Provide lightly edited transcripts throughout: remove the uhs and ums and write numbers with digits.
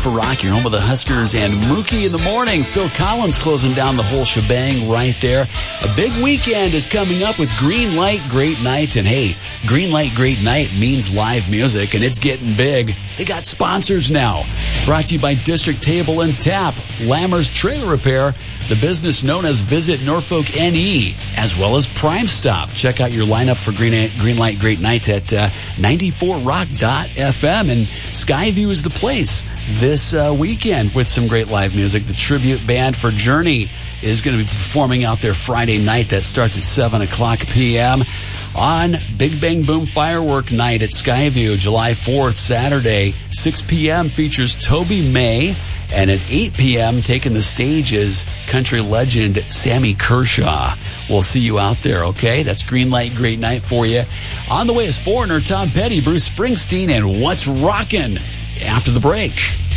94 Rock, your home of the Huskers and Mookie in the morning. Phil Collins closing down the whole shebang right there. A big weekend is coming up with Green Light Great Night. And hey, Green Light Great Night means live music, and it's getting big. They got sponsors now. Brought to you by District Table and Tap, Lammer's Trailer Repair, the business known as Visit Norfolk NE, as well as Prime Stop. Check out your lineup for Green Light Great Night at 94rock.fm. And Skyview is the place this weekend with some great live music. The tribute band for Journey is going to be performing out there Friday night. That starts at 7 o'clock p.m. on Big Bang Boom Firework Night at Skyview, July 4th, Saturday, 6 p.m. features Toby May. And at 8 p.m., taking the stage is country legend Sammy Kershaw. We'll see you out there, okay? That's Green Light Great Night for you. On the way is Foreigner, Tom Petty, Bruce Springsteen, and What's Rockin' after the break.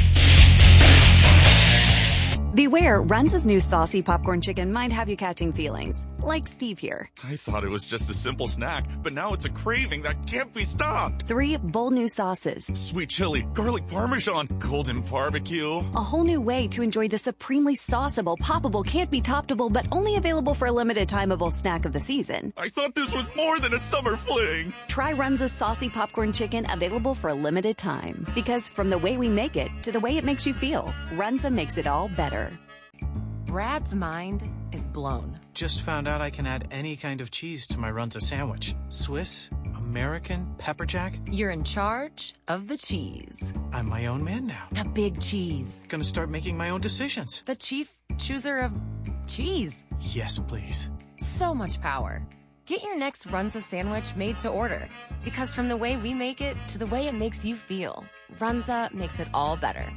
Beware, Runza's new saucy popcorn chicken might have you catching feelings, like Steve here. I thought it was just a simple snack, but now it's a craving that can't be stopped. 3 bold new sauces. Sweet chili, garlic parmesan, golden barbecue. A whole new way to enjoy the supremely sauceable, poppable, can't be toppable, but only available for a limited timeable snack of the season. I thought this was more than a summer fling. Try Runza's saucy popcorn chicken, available for a limited time. Because from the way we make it to the way it makes you feel, Runza makes it all better. Brad's mind is blown. Just found out I can add any kind of cheese to my Runza sandwich. Swiss, American, pepper jack. You're in charge of the cheese. I'm my own man now. The big cheese. Gonna start making my own decisions. The chief chooser of cheese. Yes, please. So much power. Get your next Runza sandwich made to order. Because from the way we make it to the way it makes you feel, Runza makes it all better.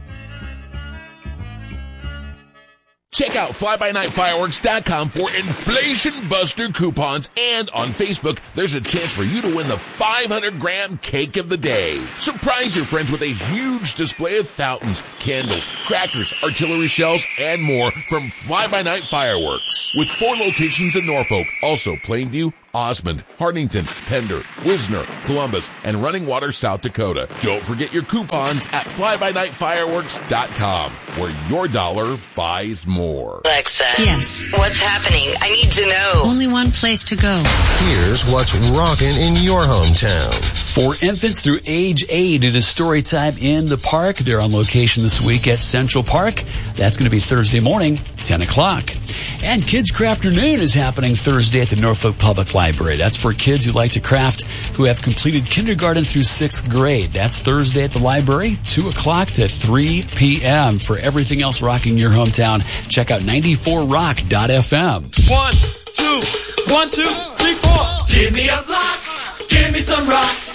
Check out FlyByNightFireworks.com for Inflation Buster coupons, and on Facebook, there's a chance for you to win the 500-gram cake of the day. Surprise your friends with a huge display of fountains, candles, crackers, artillery shells, and more from Fly By Night Fireworks. With 4 locations in Norfolk, also Plainview, Osmond, Hartington, Pender, Wisner, Columbus, and Running Water, South Dakota. Don't forget your coupons at FlyByNightFireworks.com, where your dollar buys more. Alexa. Yes. What's happening? I need to know. Only one place to go. Here's what's rocking in your hometown. For infants through age 8, it is story time in the park. They're on location this week at Central Park. That's going to be Thursday morning, 10 o'clock. And Kids Crafternoon is happening Thursday at the Norfolk Public Library. That's for kids who like to craft, who have completed kindergarten through 6th grade. That's Thursday at the library, 2 o'clock to 3 p.m. For everything else rocking your hometown, check out 94rock.fm. 1, 2, 1, 2, 3, 4. Give me a block. Give me some rock.